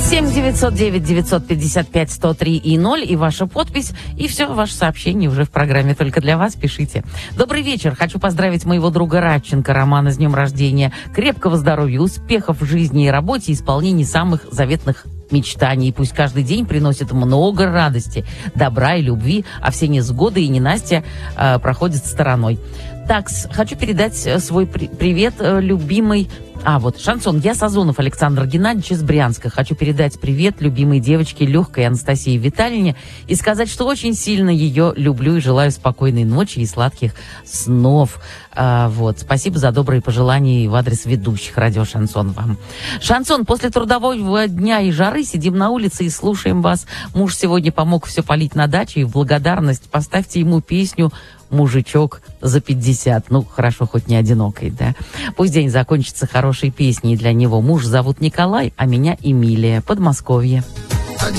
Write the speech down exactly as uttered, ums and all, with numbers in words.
семь девятьсот девять девятьсот пятьдесят пять сто три и ноль и ваша подпись, и все, ваше сообщение уже в программе только для вас, пишите. Добрый вечер, хочу поздравить моего друга Радченко Романа с днем рождения. Крепкого здоровья, успехов в жизни и работе, исполнении самых заветных мечтаний. Пусть каждый день приносит много радости, добра и любви, а все невзгоды и ненастья э, проходят стороной. Так, хочу передать свой при- привет э, любимой... А, вот, шансон. Я Сазонов Александр Геннадьевич из Брянска. Хочу передать привет любимой девочке Легкой Анастасии Витальевне и сказать, что очень сильно ее люблю и желаю спокойной ночи и сладких снов. А, вот. Спасибо за добрые пожелания в адрес ведущих радио «Шансон» вам. Шансон, после трудового дня и жары сидим на улице и слушаем вас. Муж сегодня помог все полить на даче, и в благодарность поставьте ему песню «Мужичок за пятьдесят». Ну, хорошо, хоть не одинокой, да. Пусть день закончится хорошей песней для него. Муж зовут Николай, а меня Эмилия. Подмосковье.